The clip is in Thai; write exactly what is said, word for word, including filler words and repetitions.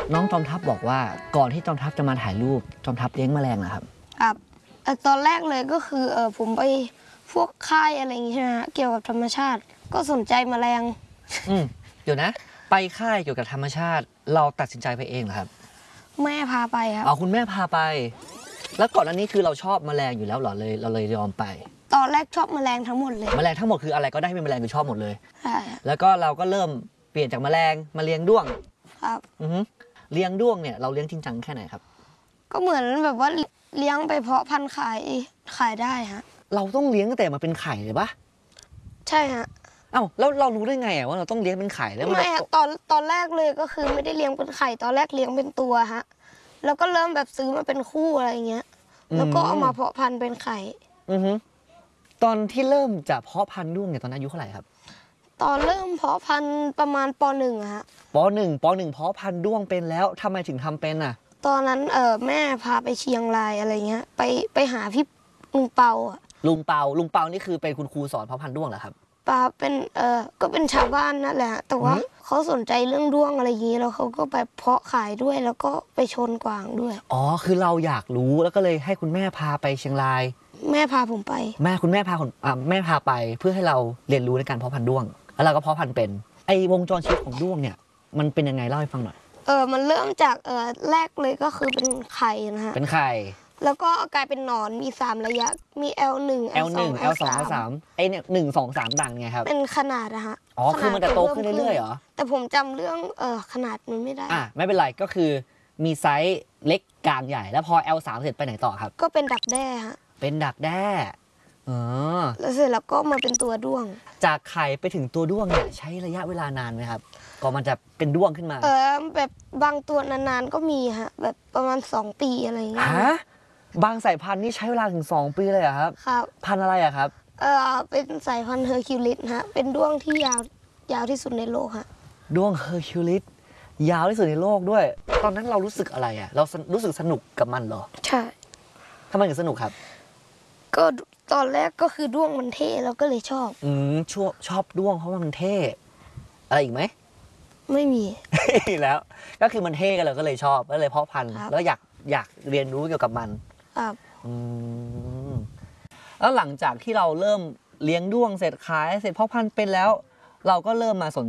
น้องจอมทัพบอกว่าก่อนที่จอมทัพจะมาถ่ายรูปจอมทัพเลี้ยงแมลงเหรอครับครับตอนแรกเลยก็คือเออผมไปพวกค่ายอะไรอย่างงี้ใช่ไหมฮะเกี่ยวกับธรรมชาติก็สนใจแมลงอืมเดี๋ยวนะไปค่ายเกี่ยวกับธรรมชาติเราตัดสินใจไปเองเหรอครับแม่พาไปครับอ๋อคุณแม่พาไปแล้วก่อนอันนี้คือเราชอบแมลงอยู่แล้วเหรอเลยเราเลยยอมไปตอนแรกชอบแมลงทั้งหมดเลยแมลงทั้งหมดคืออะไรก็ได้ที่เป็นแมลงคือชอบหมดเลยใช่แล้วก็เราก็เริ่มเปลี่ยนจากแมลงมาเลี้ยงด้วงครับอือฮึเลี้ยงด้วงเนี่ยเราเลี้ยงจริงจังแค่ไหนครับก็เหมือนแบบว่าเลี้ยงไปเพาะพันธุ์ขายขายได้ฮะเราต้องเลี้ยงตั้งแต่มาเป็นไข่เลยปะใช่ฮะเอ้าแล้วเรารู้ได้ไงอะว่าเราต้องเลี้ยงเป็นไข่แล้วไม่ฮะตอนตอนแรกเลยก็คือไม่ได้เลี้ยงเป็นไข่ตอนแรกเลี้ยงเป็นตัวฮะแล้วก็เริ่มแบบซื้อมาเป็นคู่อะไรอย่างเงี้ยแล้วก็เอามาเพาะพันธุ์เป็นไข่อือฮึตอนที่เริ่มจะเพาะพันธุ์ด้วงเนี่ยตอนนั้นอายุเท่าไหร่ครับตอนเริ่มเพาะพันธุ์ประมาณปหนึ่งอะฮะปหนึ่งปหนึ่งเพาะพันธุ์ด้วงเป็นแล้วทำไมถึงทำเป็นอ่ะตอนนั้นเออแม่พาไปเชียงรายอะไรเงี้ยไปไปหาพี่ลุงเปาอะลุงเปาลุงเปานี่คือเป็นคุณครูสอนเพาะพันธุ์ด้วงเหรอครับปาเป็นเออก็เป็นชาวบ้านนั่นแหละแต่ว่าเขาสนใจเรื่องด้วงอะไรอย่างนี้แล้วเขาก็ไปเพาะขายด้วยแล้วก็ไปชนกวางด้วยอ๋อคือเราอยากรู้แล้วก็เลยให้คุณแม่พาไปเชียงรายแม่พาผมไปแม่คุณแม่พาคนอ่าแม่พาไปเพื่อให้เราเรียนรู้ในการเพาะพันธุ์ด้วงแล้วเราก็เพาะพันธุ์เป็นไอ้วงจรชีวิตของด้วงเนี่ยมันเป็นยังไงเล่าให้ฟังหน่อยเออมันเริ่มจากเออแรกเลยก็คือเป็นไข่นะฮะเป็นไข่แล้วก็กลายเป็นหนอนมีสามระยะมี แอล หนึ่งแอล หนึ่ง แอล สอง แอล สามไอเนี่ยหนึ่งสองสามดังไงครับเป็นขนาดนะฮะอ๋อคือมันจะโตขึ้นเรื่อยๆเหรอแต่ผมจำเรื่องเออขนาดมันไม่ได้อ่ะไม่เป็นไรก็คือมีไซส์เล็กกลางใหญ่แล้วพอ แอล สาม เสร็จไปไหนต่อครับก็เป็นดักแด้ฮะเป็นดักแด้อ๋อแล้วเสร็จแล้วก็มาเป็นตัวด้วงจากไข่ไปถึงตัวด้วงเนี่ยใช้ระยะเวลานานไหมครับก็มันจะเป็นด้วงขึ้นมาเออแบบบางตัวนานๆก็มีฮะแบบประมาณสองปีอะไรอย่างเงี้ยฮะบางสายพันธุ์นี่ใช้เวลาถึงสองปีเลยเหรอครับครับพันธุ์อะไรอะครับเออเป็นสายพันธุ์เฮอร์คิวลิสฮะเป็นด้วงที่ยาวยาวที่สุดในโลกฮะด้วงเฮอร์คิวลิสยาวที่สุดในโลกด้วยตอนนั้นเรารู้สึกอะไรอะเรารู้สึกสนุกกับมันเหรอใช่ทำไมถึงสนุกครับก็ตอนแรกก็คือด้วงมันเท่เราก็เลยชอบอืมชอบชอบด้วงเพราะว่ามันเท่อะไรอีกไหมไม่มีแล้วก็คือมันเท่กันเลยก็เลยชอบก็เลยเพาะพันธุ์แล้วอยากอยากเรียนรู้เกี่ยวกับมันครับอืมแล้วหลังจากที่เราเริ่มเลี้ยงด้วงเสร็จขายเสร็จเพาะพันธุ์เป็นแล้วเราก็เริ่มมาสน